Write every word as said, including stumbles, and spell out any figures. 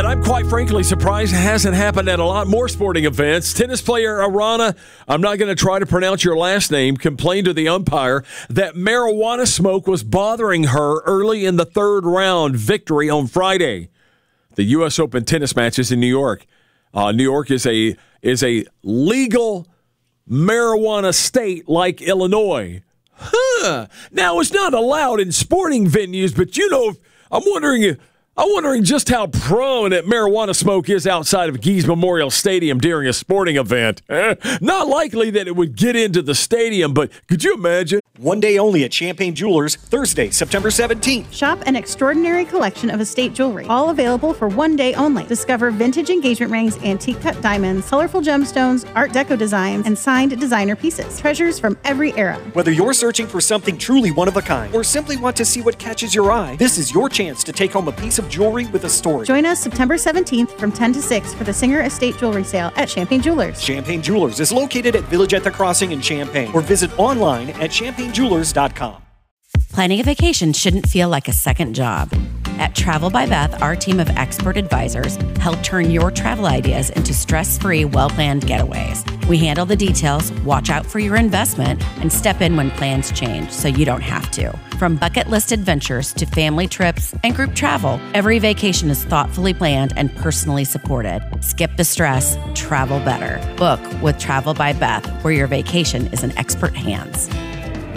I'm quite frankly surprised it hasn't happened at a lot more sporting events. Tennis player Arana, I'm not going to try to pronounce your last name, complained to the umpire that marijuana smoke was bothering her early in the third round victory on Friday. The U S Open tennis matches in New York. Uh, New York is a is a legal marijuana state like Illinois. Huh. Now, it's not allowed in sporting venues, but you know, I'm wondering I'm wondering just how prominent marijuana smoke is outside of Geese Memorial Stadium during a sporting event. Eh? Not likely that it would get into the stadium, but could you imagine? One day only at Champagne Jewelers, Thursday, September seventeenth. Shop an extraordinary collection of estate jewelry, all available for one day only. Discover vintage engagement rings, antique cut diamonds, colorful gemstones, Art Deco designs, and signed designer pieces. Treasures from every era. Whether you're searching for something truly one of a kind or simply want to see what catches your eye, this is your chance to take home a piece of jewelry with a story. Join us September seventeenth from ten to six for the Singer Estate Jewelry Sale at Champagne Jewelers. Champagne Jewelers is located at Village at the Crossing in Champagne, or visit online at champagne jewelers dot com. Planning a vacation shouldn't feel like a second job. At Travel by Beth, our team of expert advisors help turn your travel ideas into stress-free, well-planned getaways. We handle the details, watch out for your investment, and step in when plans change so you don't have to. From bucket list adventures to family trips and group travel, every vacation is thoughtfully planned and personally supported. Skip the stress, travel better. Book with Travel by Beth, where your vacation is in expert hands.